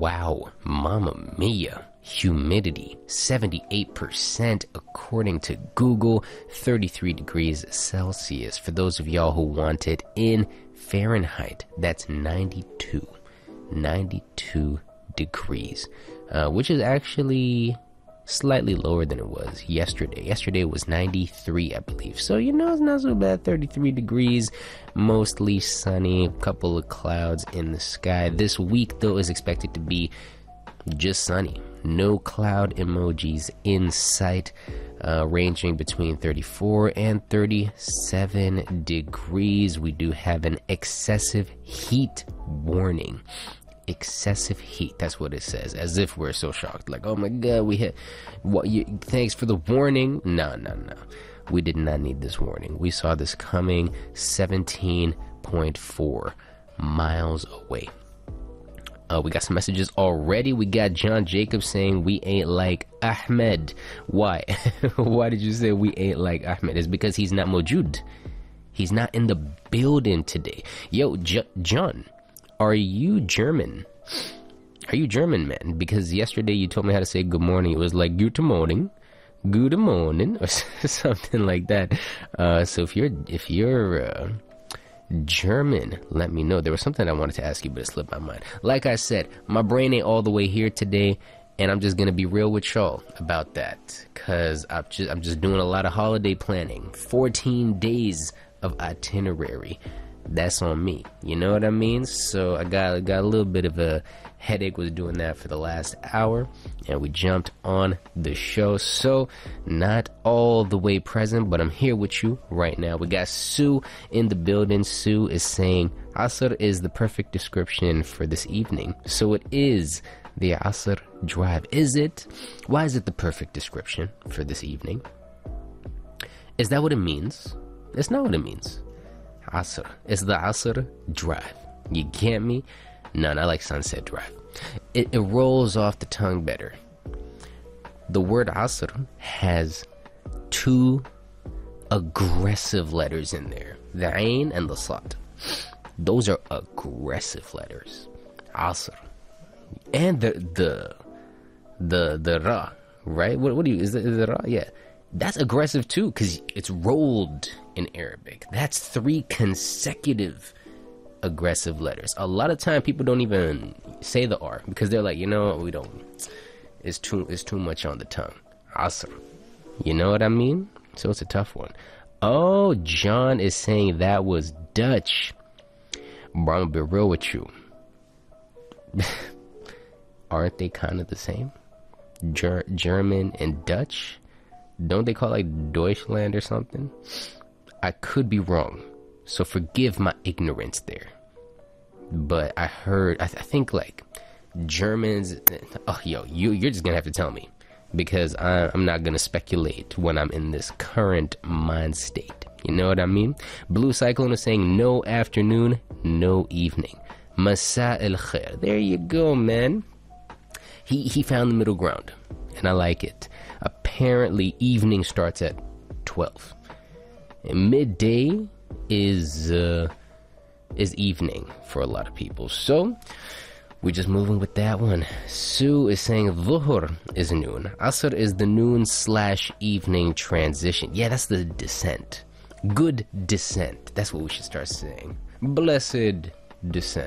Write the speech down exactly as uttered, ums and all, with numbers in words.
Wow, mamma mia. Humidity, seventy-eight percent according to Google, thirty-three degrees Celsius. For those of y'all who want it in Fahrenheit, that's ninety-two. ninety-two degrees, uh, which is actually slightly lower than it was yesterday. Yesterday was ninety-three, I believe. So, you know, it's not so bad. thirty-three degrees, mostly sunny, a couple of clouds in the sky. This week, though, is expected to be just sunny. No cloud emojis in sight, uh, ranging between thirty-four and thirty-seven degrees. We do have an excessive heat warning. Excessive heat, that's what it says, as if we're so shocked, like, oh my god, we hit what you thanks for the warning. No, no, no, we did not need this warning. We saw this coming seventeen point four miles away. Uh, we got some messages already. We got John Jacobs saying we ain't like Ahmed. Why? Why did you say we ain't like Ahmed? It's because he's not Mojud. He's not in the building today. Yo, J- John, are you German? Are you German, man? Because yesterday you told me how to say good morning. It was like good morning, good morning, or something like that. Uh, so if you're if you're uh, German, let me know. There was something I wanted to ask you, but it slipped my mind. Like I said, my brain ain't all the way here today, and I'm just gonna be real with y'all about that, cause I'm just I'm just doing a lot of holiday planning. fourteen days of itinerary. That's on me, you know what I mean? So I got got a little bit of a headache, was doing that for the last hour, and we jumped on the show. So not all the way present, but I'm here with you right now. We got Sue in the building. Sue is saying Asr is the perfect description for this evening. So it is the Asr drive. Is it? Why is it the perfect description for this evening? Is that what it means? It's not what it means. Asr. It's the Asr drive. You get me? None. I like Sunset Drive. It, it rolls off the tongue better. The word Asr has two aggressive letters in there. The Ain and the Sad. Those are aggressive letters. Asr. And the the the the Ra, right? What what do you is the, is the Ra? Yeah. That's aggressive too, because it's rolled in Arabic. That's three consecutive aggressive letters. A lot of time people don't even say the R because they're like, you know what, we don't. It's too it's too much on the tongue. Awesome. You know what I mean? So it's a tough one. Oh, John is saying that was Dutch. Bro, I'm gonna be real with you. Aren't they kind of the same? Ger- German and Dutch? Don't they call it like Deutschland or something? I could be wrong, so forgive my ignorance there. But I heard, I, th- I think like Germans. Oh, yo, you you're just gonna have to tell me, because I, I'm not gonna speculate when I'm in this current mind state. You know what I mean? Blue Cyclone is saying no afternoon, no evening. Masa el khair. There you go, man. He he found the middle ground, and I like it. Apparently, evening starts at twelve. And midday is uh, is evening for a lot of people. So we're just moving with that one. Sue is saying Dhuhr is noon. Asr is the noon slash evening transition. Yeah, that's the descent. Good descent. That's what we should start saying. Blessed descent.